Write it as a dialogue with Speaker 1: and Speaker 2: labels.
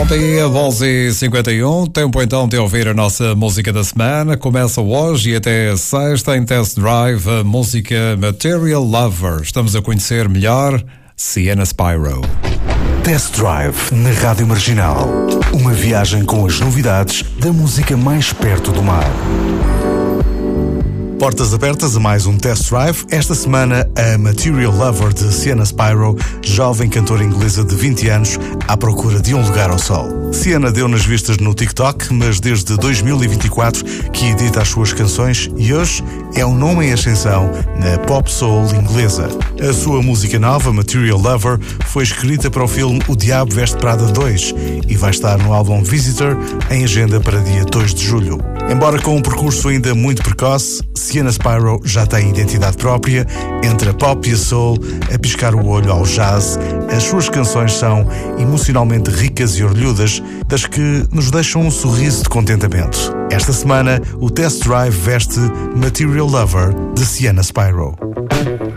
Speaker 1: Bom dia, 11h51. Tempo então de ouvir a nossa música da semana. Começa hoje e até sexta em Test Drive a música Material Lover. Estamos a conhecer melhor Sienna Spyro.
Speaker 2: Test Drive na Rádio Marginal. Uma viagem com as novidades da música mais perto do mar. Portas abertas a mais um Test Drive. Esta semana, a Material Lover de Sienna Spyro, jovem cantora inglesa de 20 anos, à procura de um lugar ao sol. Sienna deu nas vistas no TikTok, mas desde 2024 que edita as suas canções e hoje é um nome em ascensão na pop soul inglesa. A sua música nova, Material Lover, foi escrita para o filme O Diabo Veste Prada 2 e vai estar no álbum Visitor em agenda para dia 2 de julho. Embora com um percurso ainda muito precoce, Sienna Spyro já tem identidade própria, entre a pop e a soul, a piscar o olho ao jazz. As suas canções são emocionalmente ricas e orlhudas, das que nos deixam um sorriso de contentamento. Esta semana, o Test Drive veste Material Lover de Sienna Spyro.